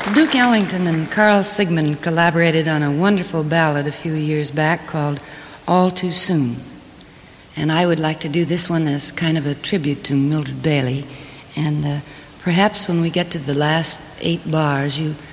Duke Ellington and Carl Sigmund collaborated on a wonderful ballad a few years back called All Too Soon. And I would like to do this one as kind of a tribute to Mildred Bailey. And perhaps when we get to the last 8 bars, you